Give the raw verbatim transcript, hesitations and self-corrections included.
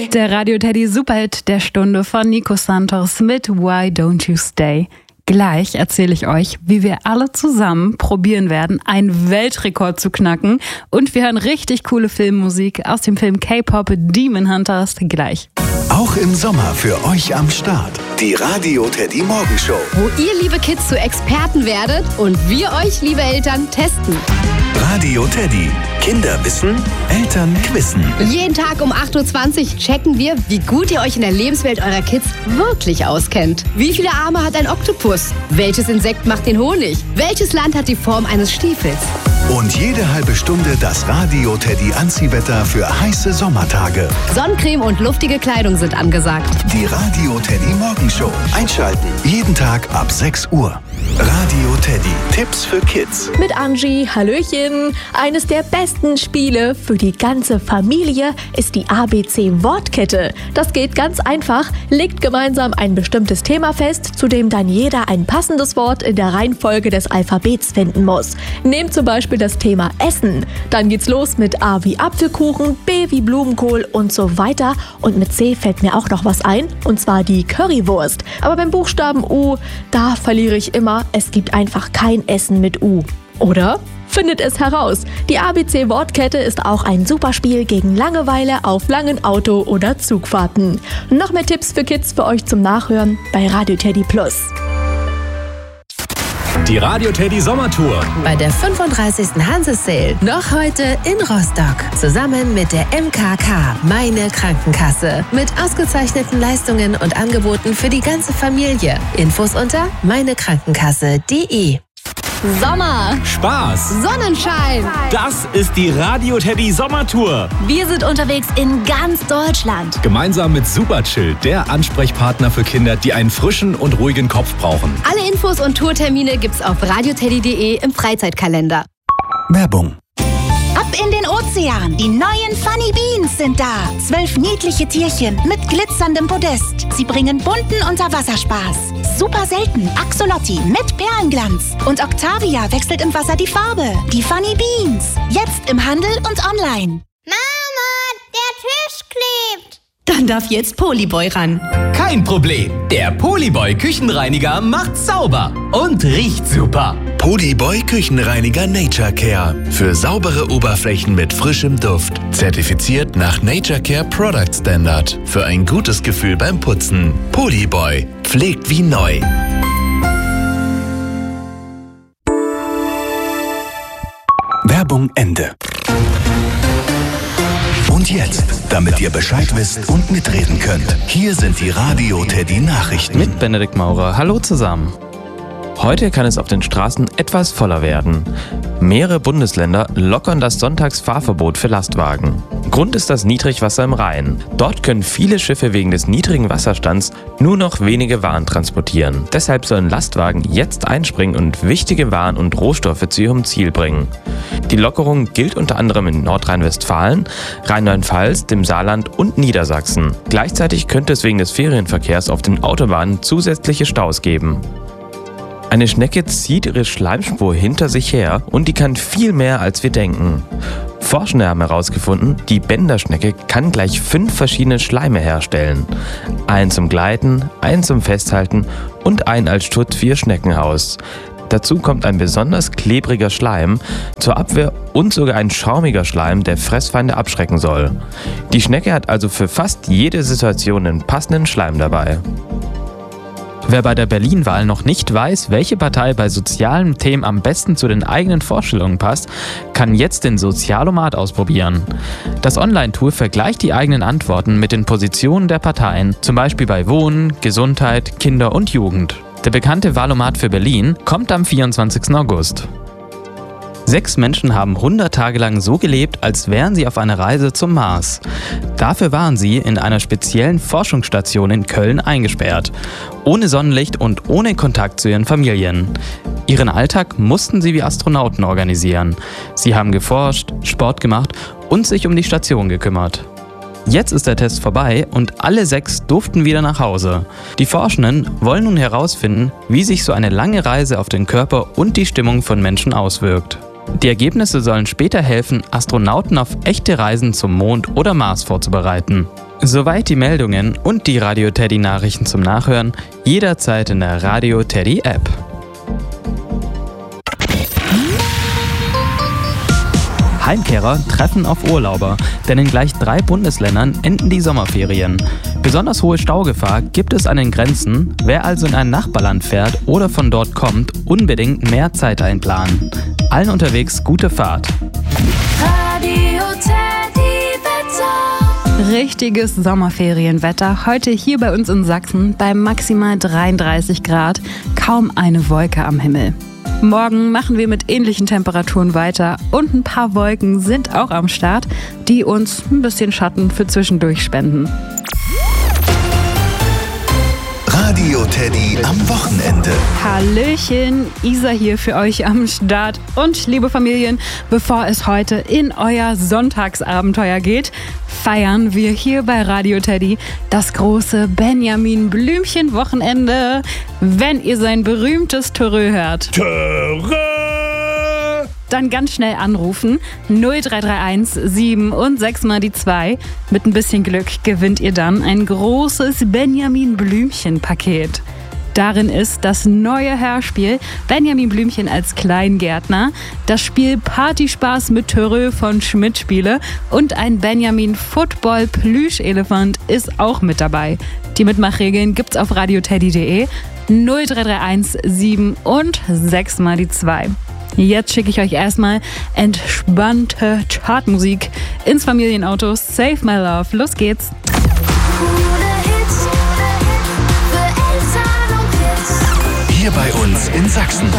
Stay. Der Radio Teddy Superhit der Stunde von Nico Santos mit Why Don't You Stay. Gleich erzähle ich euch, wie wir alle zusammen probieren werden, einen Weltrekord zu knacken. Und wir hören richtig coole Filmmusik aus dem Film K-Pop Demon Hunters gleich. Auch im Sommer für euch am Start. Die Radio Teddy Morgenshow. Wo ihr, liebe Kids, zu Experten werdet und wir euch, liebe Eltern, testen. Radio Teddy. Kinder wissen, Eltern quizzen. Jeden Tag um acht Uhr zwanzig checken wir, wie gut ihr euch in der Lebenswelt eurer Kids wirklich auskennt. Wie viele Arme hat ein Oktopus? Welches Insekt macht den Honig? Welches Land hat die Form eines Stiefels? Und jede halbe Stunde das Radio Teddy Anziehwetter für heiße Sommertage. Sonnencreme und luftige Kleidung sind angesagt. Die Radio Teddy Morgenshow. Einschalten. Jeden Tag ab sechs Uhr. Radio Teddy. Tipps für Kids. Mit Angie, Hallöchen. Eines der besten Spiele für die ganze Familie ist die A B C-Wortkette. Das geht ganz einfach. Legt gemeinsam ein bestimmtes Thema fest, zu dem dann jeder ein passendes Wort in der Reihenfolge des Alphabets finden muss. Nehmt zum Beispiel das Thema Essen. Dann geht's los mit A wie Apfelkuchen, B wie Blumenkohl und so weiter. Und mit C fällt mir auch noch was ein, und zwar die Currywurst. Aber beim Buchstaben U, da verliere ich immer. Es gibt einfach kein Essen mit U. Oder? Findet es heraus. Die A B C-Wortkette ist auch ein super Spiel gegen Langeweile auf langen Auto- oder Zugfahrten. Noch mehr Tipps für Kids für euch zum Nachhören bei Radio Teddy Plus. Die Radio Teddy Sommertour. Bei der fünfunddreißigsten Hanse-Sale noch heute in Rostock. Zusammen mit der M K K, meine Krankenkasse. Mit ausgezeichneten Leistungen und Angeboten für die ganze Familie. Infos unter meinekrankenkasse punkt de. Sommer, Spaß, Sonnenschein. das ist die Radio Teddy Sommertour. Wir sind unterwegs in ganz Deutschland. Gemeinsam mit Superchill, der Ansprechpartner für Kinder, die einen frischen und ruhigen Kopf brauchen. Alle Infos und Tourtermine gibt's auf radioteddy punkt de im Freizeitkalender. Werbung. Ab in den Ozean. Die neuen Funny Beans sind da. Zwölf niedliche Tierchen mit glitzerndem Podest. Sie bringen bunten Unterwasserspaß. Super selten. Axolotti mit Perlenglanz. Und Octavia wechselt im Wasser die Farbe. Die Funny Beans. Jetzt im Handel und online. Mama, der Tisch klebt. Dann darf jetzt Polyboy ran. Kein Problem. Der Polyboy Küchenreiniger macht sauber und riecht super. Polyboy Küchenreiniger Nature Care. Für saubere Oberflächen mit frischem Duft. Zertifiziert nach Nature Care Product Standard. Für ein gutes Gefühl beim Putzen. Polyboy. Pflegt wie neu. Werbung Ende. Und jetzt, damit ihr Bescheid wisst und mitreden könnt, hier sind die Radio Teddy Nachrichten. Mit Benedikt Maurer. Hallo zusammen. Heute kann es auf den Straßen etwas voller werden. Mehrere Bundesländer lockern das Sonntagsfahrverbot für Lastwagen. Grund ist das Niedrigwasser im Rhein. Dort können viele Schiffe wegen des niedrigen Wasserstands nur noch wenige Waren transportieren. Deshalb sollen Lastwagen jetzt einspringen und wichtige Waren und Rohstoffe zu ihrem Ziel bringen. Die Lockerung gilt unter anderem in Nordrhein-Westfalen, Rheinland-Pfalz, dem Saarland und Niedersachsen. Gleichzeitig könnte es wegen des Ferienverkehrs auf den Autobahnen zusätzliche Staus geben. Eine Schnecke zieht ihre Schleimspur hinter sich her und die kann viel mehr, als wir denken. Forschende haben herausgefunden, die Bänderschnecke kann gleich fünf verschiedene Schleime herstellen. Einen zum Gleiten, einen zum Festhalten und einen als Schutz für ihr Schneckenhaus. Dazu kommt ein besonders klebriger Schleim zur Abwehr und sogar ein schaumiger Schleim, der Fressfeinde abschrecken soll. Die Schnecke hat also für fast jede Situation einen passenden Schleim dabei. Wer bei der Berlin-Wahl noch nicht weiß, welche Partei bei sozialen Themen am besten zu den eigenen Vorstellungen passt, kann jetzt den Sozialomat ausprobieren. Das Online-Tool vergleicht die eigenen Antworten mit den Positionen der Parteien, zum Beispiel bei Wohnen, Gesundheit, Kinder und Jugend. Der bekannte Wahlomat für Berlin kommt am vierundzwanzigsten August. Sechs Menschen haben hundert Tage lang so gelebt, als wären sie auf einer Reise zum Mars. Dafür waren sie in einer speziellen Forschungsstation in Köln eingesperrt. Ohne Sonnenlicht und ohne Kontakt zu ihren Familien. Ihren Alltag mussten sie wie Astronauten organisieren. Sie haben geforscht, Sport gemacht und sich um die Station gekümmert. Jetzt ist der Test vorbei und alle sechs durften wieder nach Hause. Die Forschenden wollen nun herausfinden, wie sich so eine lange Reise auf den Körper und die Stimmung von Menschen auswirkt. Die Ergebnisse sollen später helfen, Astronauten auf echte Reisen zum Mond oder Mars vorzubereiten. Soweit die Meldungen und die Radio Teddy Nachrichten zum Nachhören, jederzeit in der Radio Teddy App. Heimkehrer treffen auf Urlauber, denn in gleich drei Bundesländern enden die Sommerferien. Besonders hohe Staugefahr gibt es an den Grenzen. Wer also in ein Nachbarland fährt oder von dort kommt, unbedingt mehr Zeit einplanen. Allen unterwegs gute Fahrt. Radio Teddy Wetter. Richtiges Sommerferienwetter heute hier bei uns in Sachsen bei maximal dreiunddreißig Grad, kaum eine Wolke am Himmel. Morgen machen wir mit ähnlichen Temperaturen weiter und ein paar Wolken sind auch am Start, die uns ein bisschen Schatten für zwischendurch spenden. Radio Teddy am Wochenende. Hallöchen, Isa hier für euch am Start. Und liebe Familien, bevor es heute in euer Sonntagsabenteuer geht, feiern wir hier bei Radio Teddy das große Benjamin Blümchen-Wochenende. Wenn ihr sein berühmtes Törö hört. Törö! Dann ganz schnell anrufen. null drei drei eins sieben und sechs mal die zwei. Mit ein bisschen Glück gewinnt ihr dann ein großes Benjamin Blümchen-Paket. Darin ist das neue Hörspiel Benjamin Blümchen als Kleingärtner, das Spiel Partyspaß mit Törö von Schmidt Spiele und ein Benjamin Football Plüschelefant ist auch mit dabei. Die Mitmachregeln gibt's auf radioteddy punkt de. null drei drei eins sieben und sechs mal die zwei. Jetzt schicke ich euch erstmal entspannte Chartmusik ins Familienauto. Save My Love. Los geht's. Hier bei uns in Sachsen.